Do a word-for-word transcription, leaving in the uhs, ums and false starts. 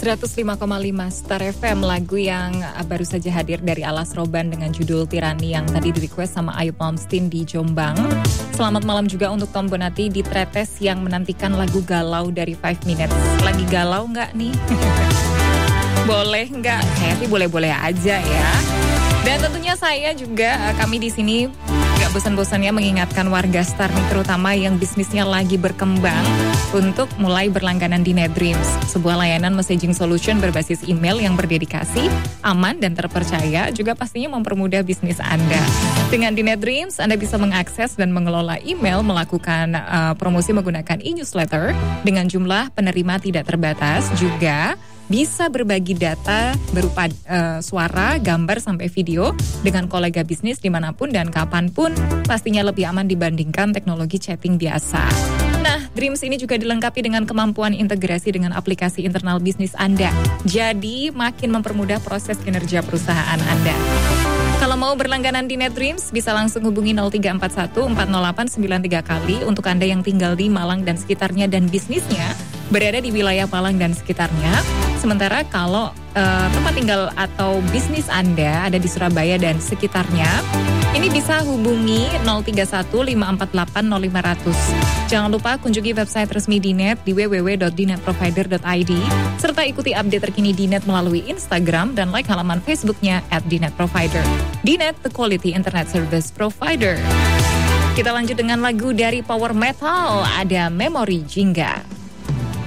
seratus lima koma lima Star F M, lagu yang baru saja hadir dari Alas Roban dengan judul Tirani yang tadi di-request sama Ayub Malmsteen di Jombang. Selamat malam juga untuk Tom Bonati di Tretes yang menantikan lagu galau dari five minutes. Lagi galau nggak nih? Boleh nggak? Saya sih boleh-boleh aja ya. Dan tentunya saya juga, kami di sini gak bosan-bosannya mengingatkan warga Star nih, terutama yang bisnisnya lagi berkembang, untuk mulai berlangganan di NetDreams, sebuah layanan messaging solution berbasis email yang berdedikasi, aman dan terpercaya, juga pastinya mempermudah bisnis Anda. Dengan di NetDreams, Anda bisa mengakses dan mengelola email, melakukan uh, promosi menggunakan e-newsletter dengan jumlah penerima tidak terbatas, juga bisa berbagi data berupa uh, suara, gambar, sampai video dengan kolega bisnis dimanapun dan kapanpun, pastinya lebih aman dibandingkan teknologi chatting biasa. Nah, Dreams ini juga dilengkapi dengan kemampuan integrasi dengan aplikasi internal bisnis Anda. Jadi, makin mempermudah proses kinerja perusahaan Anda. Kalau mau berlangganan di NetDreams, bisa langsung hubungi nol tiga empat satu empat nol delapan sembilan tiga kali untuk Anda yang tinggal di Malang dan sekitarnya dan bisnisnya berada di wilayah Malang dan sekitarnya. Sementara kalau uh, tempat tinggal atau bisnis Anda ada di Surabaya dan sekitarnya, ini bisa hubungi nol tiga satu lima empat delapan nol lima nol nol. Jangan lupa kunjungi website resmi Dinet di w w w dot dinet provider dot i d, serta ikuti update terkini Dinet melalui Instagram dan like halaman Facebooknya at Dinet Provider. Dinet, the quality internet service provider. Kita lanjut dengan lagu dari Power Metal, ada Memory Jingga.